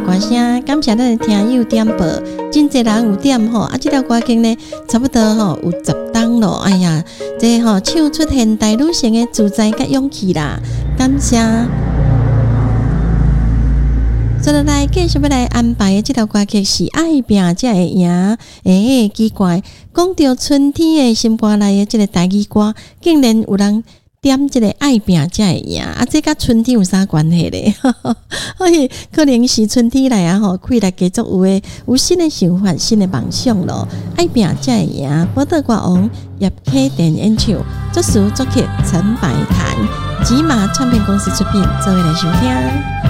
歌声，感谢咱的听友点播，真侪人有点吼，这条歌曲呢，差不多吼有10档咯。哎呀，这吼唱出现代女性的自在甲勇气啦，感谢。接下来继续要来安排的这条歌曲是爱拼才会赢。奇怪，讲到春天的心歌内的这个台语歌，竟然有人点这个爱拼才会赢啊！这甲春天有啥关系咧？可能是春天来啊吼，开来继续有新的想法、新的梦想咯。爱拼才会赢，宝岛歌王叶启田演唱，作词作曲陈百潭，吉马唱片公司出品，做位来收听。